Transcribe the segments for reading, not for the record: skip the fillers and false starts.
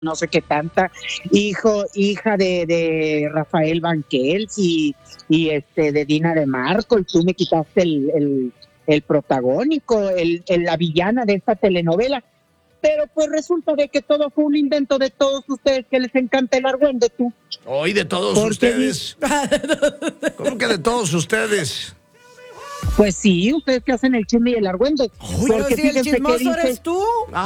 no sé qué tanta, hija de Rafael Banquels de Dina de Marco, y tú me quitaste el protagónico, la villana de esta telenovela. Pero pues resulta de que todo fue un invento de todos ustedes, que les encanta el argüende, tú. Hoy de todos ustedes. ¿Cómo que de todos ustedes? Pues sí, ustedes que hacen el chisme y el argüende. Pero si el chismoso eres tú.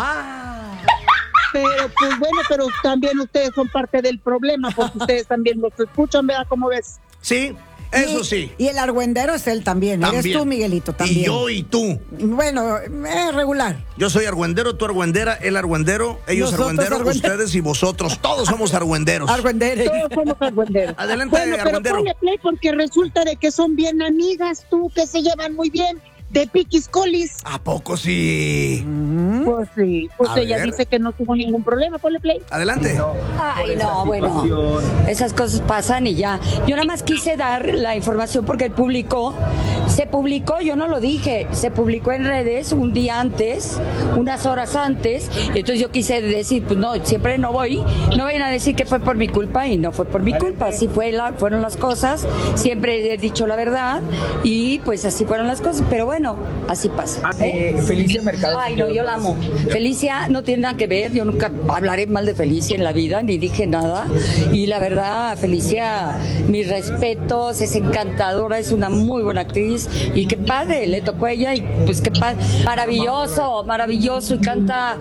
Pero pues bueno, pero también ustedes son parte del problema, porque ustedes también los escuchan, ¿verdad? ¿Cómo ves? Sí, eso sí. Y el argüendero es él también. Eres tú, Miguelito, también. Y yo y tú. Bueno, regular. Yo soy argüendero, tú argüendera, él argüendero, ellos argüendero, ustedes y vosotros. Todos somos argüenderos. Argüenderos. Todos somos argüenderos. Adelante, bueno, pero argüendero. ponle play, porque resulta de que son bien amigas, tú, que se llevan muy bien, de piquis colis. ¿A poco sí? Pues sí, pues A ella ver. dice que no tuvo ningún problema, ponle play. Adelante. Ay, no, bueno, esas cosas pasan y ya. Yo nada más quise dar la información porque se publicó, yo no lo dije, se publicó en redes un día antes, unas horas antes, y entonces yo quise decir, pues no, siempre no vayan a decir que fue por mi culpa, y no fue por mi culpa, así fueron las cosas, siempre he dicho la verdad, y pues así fueron las cosas, pero bueno, así pasa. Felicia Mercado. Ay, no, yo la amo. Felicia no tiene nada que ver, yo nunca hablaré mal de Felicia en la vida, ni dije nada. Y la verdad, Felicia, mis respetos, es encantadora, es una muy buena actriz. Y qué padre, le tocó a ella y pues qué padre. Maravilloso. Y canta,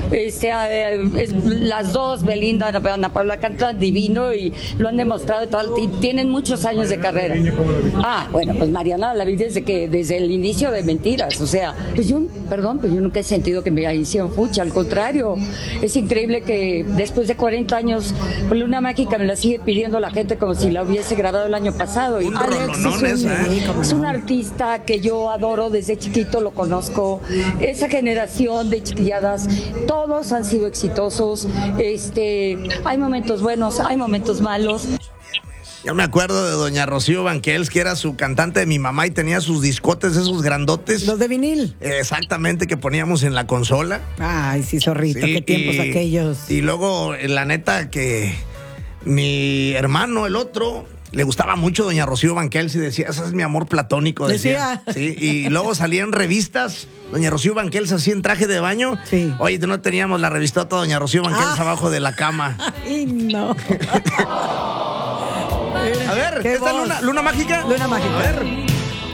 las dos, Belinda, Ana Paula, cantan divino y lo han demostrado. Y tienen muchos años de carrera. Bueno, pues Mariana la vi desde el inicio de Mentiras. O sea, pues yo nunca he sentido que me hicieron fucha, al contrario, es increíble que después de 40 años, pues Luna Mágica me la sigue pidiendo la gente como si la hubiese grabado el año pasado. Y Alex es un artista que yo adoro desde chiquito, lo conozco, esa generación de chiquilladas, todos han sido exitosos, hay momentos buenos, hay momentos malos. Yo me acuerdo de doña Rocío Banquels, que era su cantante de mi mamá y tenía sus discotes, esos grandotes. Los de vinil. Exactamente, que poníamos en la consola. Ay, sí, zorrito, Sí, qué tiempos aquellos. Y luego, la neta, que mi hermano, el otro, le gustaba mucho doña Rocío Banquels y decía, ese es mi amor platónico, decía. Sí, y luego salían revistas, doña Rocío Banquels así en traje de baño. Sí. Oye, no teníamos la revistota doña Rocío Banquels abajo de la cama. Ay, no. A ver, ¿qué está Luna Mágica? Luna Mágica. A ver.